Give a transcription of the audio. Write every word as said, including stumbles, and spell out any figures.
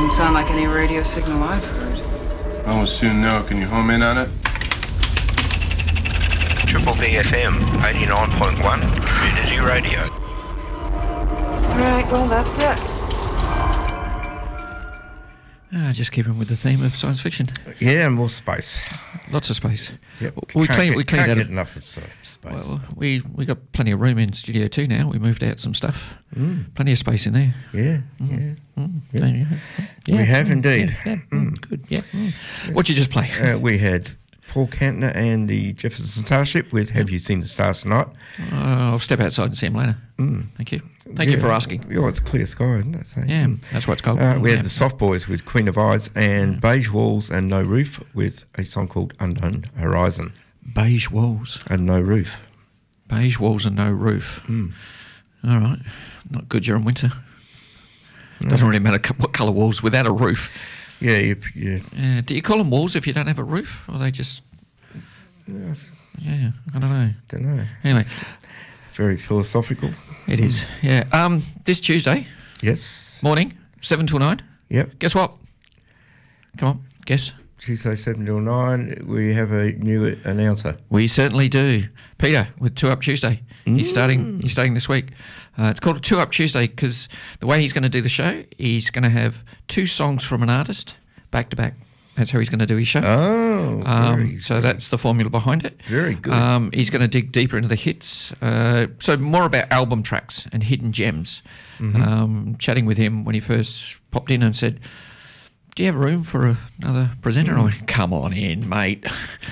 Doesn't sound like any radio signal I've heard. I will soon know. Can you home in on it? Triple B F M eighty-nine point one Community Radio. Right, well, that's it. Ah, just keeping with the theme of science fiction. Yeah, more space. Lots of space. Yep. We Can't cleaned. get, We cleaned can't out get of, enough of space. Well, we we got plenty of room in Studio Two now. We moved out some stuff. Mm. Plenty of space in there. Yeah, Mm. yeah. Mm. Yep. There you go. Yeah. We have Mm. indeed. Yeah, yeah. Mm. Mm. Good. Yeah. Mm. What'd you just play? Uh, we had Paul Kantner and the Jefferson Starship with "Have You Seen the Stars Tonight?" Uh, I'll step outside and see him later. Mm. Thank you. Thank yeah. you for asking. Oh, it's clear sky, isn't it? So, Yeah, mm. that's what it's called. Uh, we had Yeah. the Soft Boys with Queen of Eyes and Beige Walls and No Roof with a song called Unknown Horizon. Beige walls. And No Roof. Beige walls and no roof. Mm. All right. Not good during winter. Doesn't really matter co- what colour walls without a roof. Yeah, you, yeah. Yeah. Do you call them walls if you don't have a roof? Or they just... Yes. Yeah, I don't know. Don't know. Anyway. It's very philosophical. It is, yeah. Um, this Tuesday... Yes. Morning, seven till nine. Yep. Guess what? Come on, guess. Tuesday, seven till nine, we have a new announcer. We certainly do. Peter with Two Up Tuesday. He's Mm. starting He's starting this week. Uh, it's called a Two Up Tuesday because the way he's going to do the show, he's going to have two songs from an artist back to back. That's how he's going to do his show. Oh, um, very, so very, that's the formula behind it. very good. Um, he's going to dig deeper into the hits. Uh, so more about album tracks and hidden gems. Mm-hmm. Um, chatting with him when he first popped in and said, do you have room for a, another presenter? Mm. I went, come on in, mate.